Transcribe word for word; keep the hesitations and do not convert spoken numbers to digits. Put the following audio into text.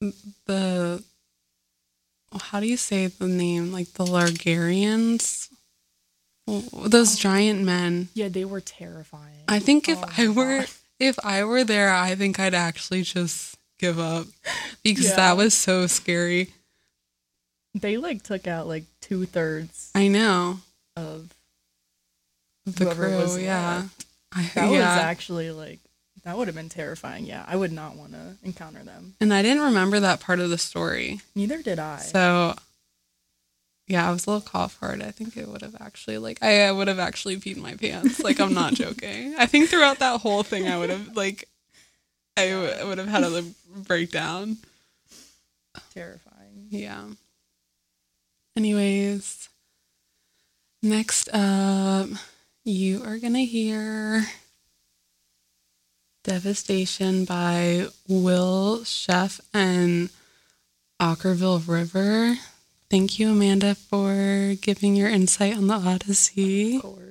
the, how do you say the name? Like the Largarians? Those giant men. Yeah, they were terrifying. I think if Oh I my were God. if I were there, I think I'd actually just give up because Yeah. that was so scary. They like took out like two thirds I know. of The whoever crew, was yeah. left. I, That was yeah. actually like that would have been terrifying. Yeah, I would not want to encounter them. And I didn't remember that part of the story. Neither did I. So yeah, I was a little caught for it. I think it would have actually like I, I would have actually peed my pants. Like I'm not joking. I think throughout that whole thing I would have like I w- would have had a breakdown. Terrifying. Yeah. Anyways, next up, you are going to hear Devastation by Will Sheff and Ockerville River. Thank you, Amanda, for giving your insight on the Odyssey. Of course.